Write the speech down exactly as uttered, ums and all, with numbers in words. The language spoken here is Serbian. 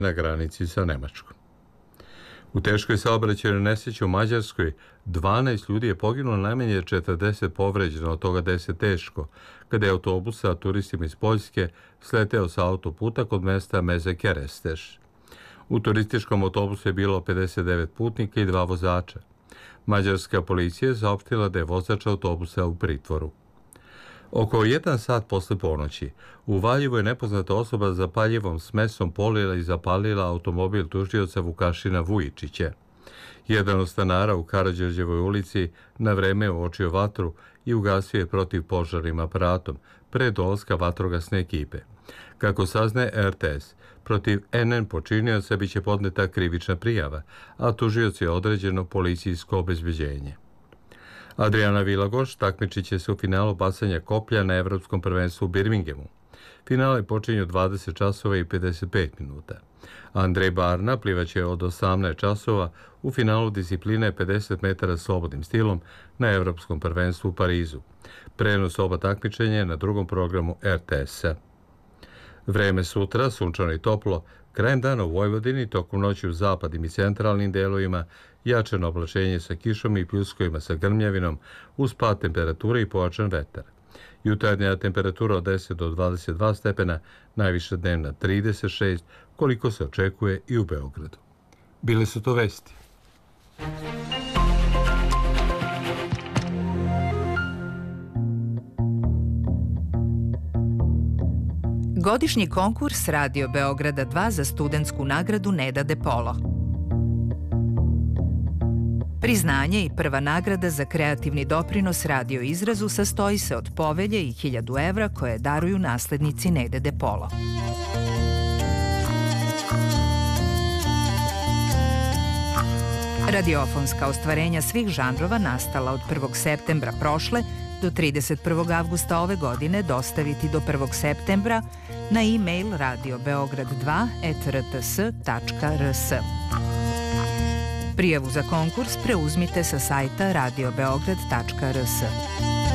na granici sa Nemačkom. U teškoj saobraćajnoj nesreći u Mađarskoj dvanaest ljudi je poginulo, najmanje četrdeset povređeno, od toga deset teško, kada je autobus sa turistima iz Poljske sleteo sa autoputa kod mesta Meze Keresteš. U turističkom autobusu je bilo pedeset devet putnika i dva vozača. Mađarska policija je saopštila da je vozač autobusa u pritvoru. Oko jedan sat posle ponoći u Valjevu je nepoznata osoba zapaljivom smesom polila i zapalila automobil tužioca Vukašina Vujičića. Jedan od stanara u Karađorđevoj ulici na vreme je uočio vatru i ugasio je protivpožarnim aparatom pre dolaska vatrogasne ekipe. Kako saznaje R T S, protiv N N počinioca biće podneta krivična prijava, a tužioc je određeno policijsko obezbeđenje. Adriana Vilagoš takmičit će se u finalu bacanja koplja na Evropskom prvenstvu u Birminghamu. Finale počinje od dvadeset časova i pedeset pet minuta. Andrej Barna plivaće od osamnaest časova u finalu discipline pedeset metara slobodnim stilom na Evropskom prvenstvu u Parizu. Prenos oba takmičenja je na drugom programu R T S-a. Vreme sutra, sunčano i toplo, krajem dana u Vojvodini, tokom noći u zapadnim i centralnim delovima, jačano oblačenje sa kišom i pljuskovima sa grmljavinom, uz pad temperature i pojačan vetar. Jutarnja temperatura od deset do dvadeset dva stepena, najviša dnevna trideset šest, koliko se očekuje i u Beogradu. Bile su to vesti. Godišnji konkurs Radio Beograda dva za studentsku nagradu Neda De Polo. Priznanje i prva nagrada za kreativni doprinos radio izrazu sastoji se od povelje i hiljadu evra koje daruju naslednici Nede De Polo. Radiofonska ostvarenja svih žanrova nastala od prvog septembra prošle do trideset prvog avgusta ove godine dostaviti do prvog septembra na e-mail radio beograd dva et r t s tačka r s. Prijavu za konkurs preuzmite sa sajta radio beograd tačka r s.